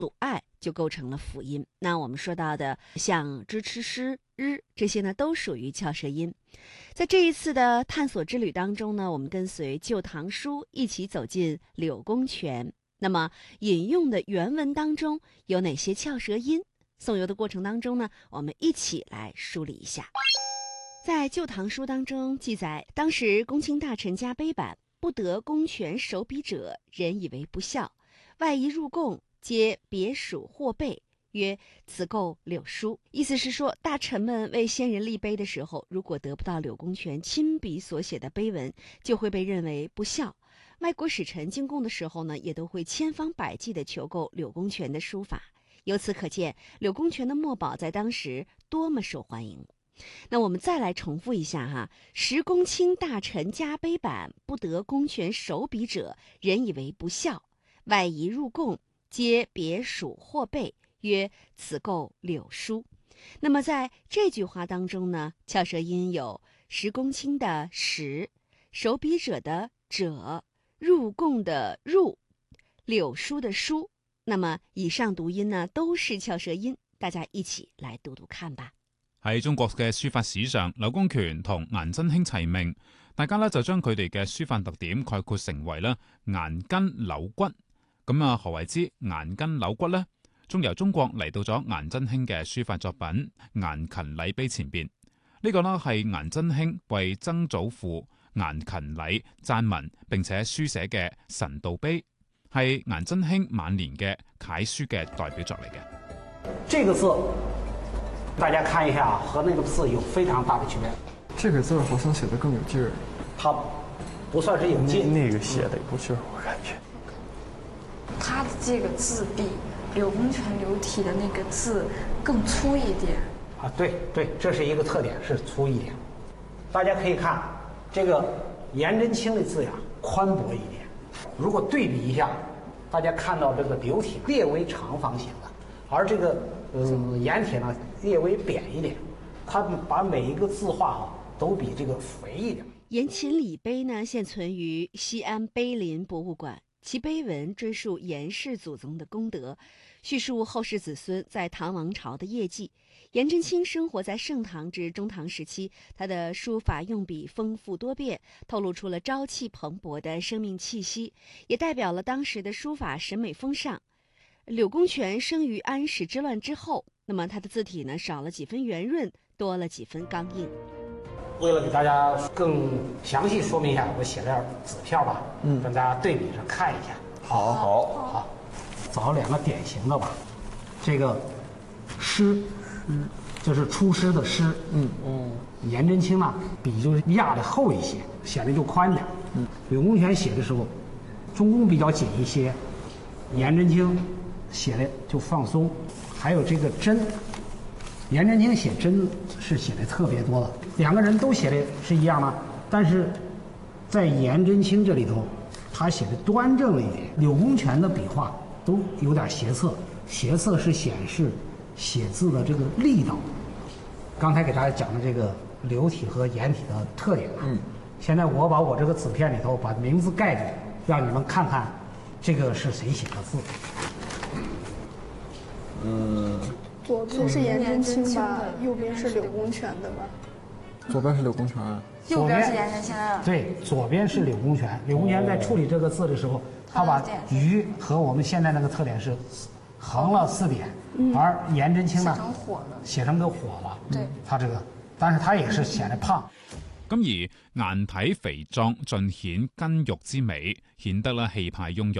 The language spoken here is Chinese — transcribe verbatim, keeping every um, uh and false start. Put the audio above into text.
阻碍就构成了辅音。那我们说到的像支、吃、诗、日这些呢，都属于翘舌音。在这一次的探索之旅当中呢，我们跟随《旧唐书》一起走进柳公泉。那么引用的原文当中有哪些翘舌音？诵游的过程当中呢，我们一起来梳理一下。在《旧唐书》当中记载，当时公卿大臣加卑版，不得公权守笔者，人以为不孝，外夷入贡，皆别属或备，曰此构柳书。意思是说，大臣们为先人立碑的时候，如果得不到柳公权亲笔所写的碑文，就会被认为不孝。外国使臣进贡的时候呢，也都会千方百计地求购柳公权的书法。由此可见，柳公权的墨宝在当时多么受欢迎。那我们再来重复一下哈，时公卿大臣加卑版，不得公权守笔者，人以为不孝，外夷入贡，皆别属或备，曰此构柳书。那么在这句话当中呢，翘舌音有时公卿的时，守笔者的者，入贡的入，柳书的书。那麼以上讀音呢都是翹舌音，大家一起來讀讀看吧。 喺中國嘅書法史上，柳公權同顏真卿齊名，大家咧就將佢哋嘅書法特點概括成為咧顏筋柳骨。咁啊，何為之顏筋柳骨呢？仲由中國嚟到咗顏真卿嘅書法作品《顏勤禮碑》前邊。呢、這個呢係顏真卿為曾祖父顏勤禮撰文並且書寫嘅神道碑，係顏真卿晚年嘅楷書嘅代表作嚟嘅。 這個字大家看一下，和那個字有非常大的區別。 這個字好像寫得更有勁兒。 它不算是有勁， 那個寫得有勁兒，我感覺。 它的這個字比柳公權柳體的那個字更粗一點。 啊，對對，這是一個特點，是粗一點。大家可以看這個顏真卿的字呀，寬博一點。如果對比一下，大家看到這個柳體略微長方形的，而這個嗯顏體呢略微扁一點，它把每一個字畫啊都比這個肥一點。 顏勤禮碑呢現存於西安碑林博物館，其碑文追溯顏氏祖宗的功德，敘述後世子孫在唐王朝的業績。顏真卿生活在盛唐至中唐時期，他的書法用筆豐富多變，透露出了朝氣蓬勃的生命氣息，也代表了當時的書法審美風尚。柳公權生於安史之亂之後，那麼他的字體呢少了幾分圓潤，多了幾分剛硬。 為了給大家更詳細說明一下，我寫點紙票吧，嗯，跟大家對比着看一下。 好好好，找兩個典型的吧。這個詩，嗯，就是出師的師，嗯嗯。顏真卿呢，筆就是壓的厚一些，顯得就寬點。嗯，柳公權寫的時候，中宮比較緊一些，顏真卿寫的就放鬆。還有這個真，顏真卿寫真是寫的特別多的。兩個人都寫的是一樣的，但是在顏真卿這裡頭，他寫的端正了一點。柳公權的筆畫都有點斜側，斜側是顯示寫字的這個力道。剛才給大家講的這個柳體和顏體的特點，嗯，現在我把我這個紙片裡頭把名字蓋住，讓你們看看這個是誰寫的字。 嗯，左邊是顏真卿吧，右邊是柳公權的吧？ 左邊是柳公權， 右邊是顏真卿的。 對，左邊是柳公權。柳公權在處理這個字的時候，他把魚和我們現在那個特點是橫了四點，而顏真卿呢， 寫成火了， 寫成個火了。 對， 他這個，但是他也是顯得胖。 咁而顏體肥壯盡顯筋肉之美，顯得啦氣派雍玉。